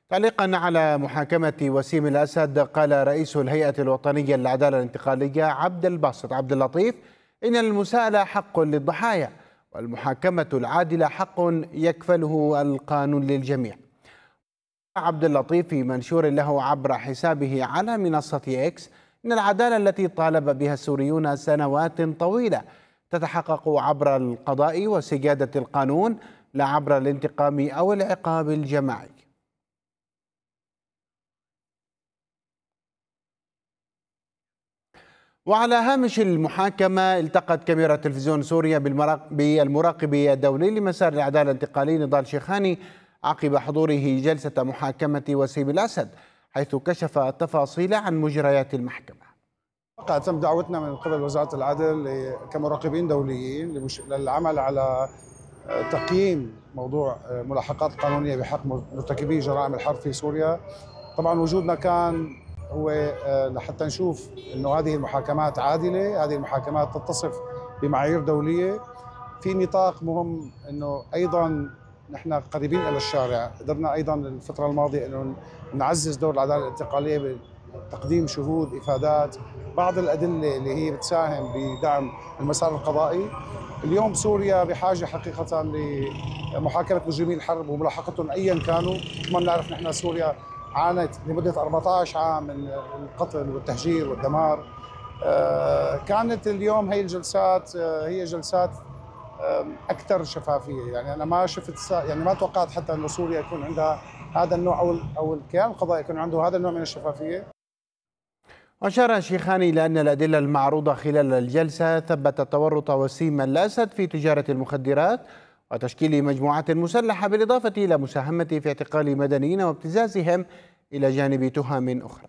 تعليقا على محاكمة وسيم الأسد، قال رئيس الهيئة الوطنية للعدالة الانتقالية عبد الباسط عبد اللطيف إن المساءلة حق للضحايا والمحاكمة العادلة حق يكفله القانون للجميع. عبد اللطيف في منشور له عبر حسابه على منصة إكس إن العدالة التي طالب بها السوريون سنوات طويلة تتحقق عبر القضاء وسيادة القانون، لا عبر الانتقام أو العقاب الجماعي. وعلى هامش المحاكمة، التقت كاميرا تلفزيون سوريا بالمراقب الدولي لمسار العدالة الانتقالي نضال شيخاني عقب حضوره جلسة محاكمة وسيم الأسد، حيث كشف التفاصيل عن مجريات المحكمة. تم دعوتنا من قبل وزارة العدل كمراقبين دوليين للعمل على تقييم موضوع ملاحقات قانونية بحق مرتكبي جرائم الحرب في سوريا. طبعا وجودنا كان هو لحتى نشوف انه هذه المحاكمات عادله، هذه المحاكمات تتصف بمعايير دوليه. في نطاق مهم انه ايضا نحن قريبين الى الشارع، قدرنا ايضا الفتره الماضيه انه نعزز دور العداله الانتقاليه بتقديم شهود، افادات، بعض الادله اللي هي بتساهم بدعم المسار القضائي. اليوم سوريا بحاجه حقيقه لمحاكمه مجرمي الحرب وملاحقتهم ايا كانوا. مثل ما بنعرف نحن سوريا عانت لمدة 14 عام من القتل والتهجير والدمار. كانت اليوم هي الجلسات هي جلسات أكثر شفافية. يعني أنا ما شفت، يعني ما توقعت حتى أن سوريا يكون عندها هذا النوع أو الكيان القضائي يكون عنده هذا النوع من الشفافية. وأشار شيخاني إلى أن الأدلة المعروضة خلال الجلسة ثبت تورط وسيم الأسد في تجارة المخدرات وتشكيل مجموعات مسلحة، بالإضافة إلى مساهمته في اعتقال مدنيين وابتزازهم إلى جانب تهم أخرى.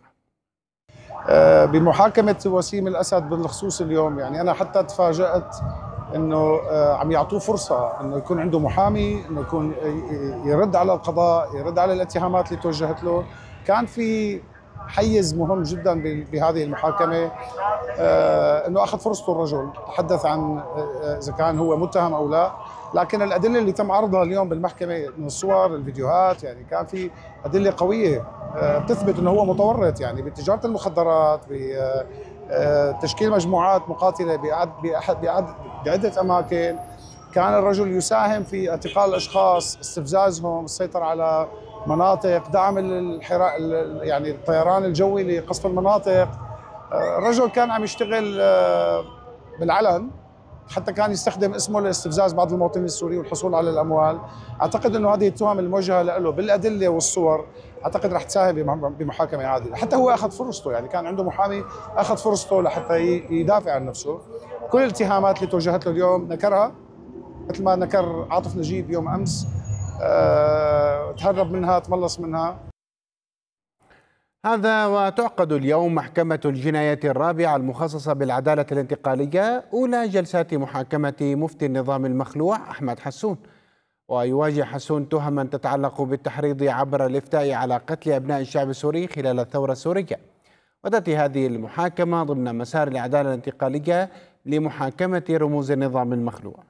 بمحاكمة وسيم الأسد بالخصوص اليوم، يعني أنا حتى تفاجأت إنه عم يعطوه فرصة إنه يكون عنده محامي، إنه يكون يرد على القضاء، يرد على الاتهامات اللي توجهت له. كان في حيز مهم جدا بهذه المحاكمة، انه اخذ فرصته الرجل، تحدث عن اذا كان هو متهم او لا. لكن الادله اللي تم عرضها اليوم بالمحكمه من الصور، الفيديوهات، يعني كان في ادله قويه بتثبت انه هو متورط يعني بتجاره المخدرات، بتشكيل مجموعات مقاتله بعده اماكن. كان الرجل يساهم في اعتقال الاشخاص، استفزازهم، السيطره على مناطق، دعم يعني الطيران الجوي لقصف المناطق. الرجل كان عم يشتغل بالعلن، حتى كان يستخدم اسمه لاستفزاز بعض المواطنين السوريين والحصول على الاموال. اعتقد انه هذه التهم الموجهه له بالادله والصور اعتقد رح تساهم بمحاكمه عادله. حتى هو اخذ فرصته، يعني كان عنده محامي اخذ فرصته لحتى يدافع عن نفسه. كل الاتهامات اللي توجهت له اليوم نكرها، مثل ما نكر عاطف نجيب يوم امس، تهرب منها، تملص منها. هذا وتعقد اليوم محكمة الجنايات الرابعة المخصصة بالعدالة الانتقالية أولى جلسات محاكمة مفتي النظام المخلوع أحمد حسون، ويواجه حسون تهما تتعلق بالتحريض عبر الإفتاء على قتل أبناء الشعب السوري خلال الثورة السورية. وتأتي هذه المحاكمة ضمن مسار العدالة الانتقالية لمحاكمة رموز النظام المخلوع.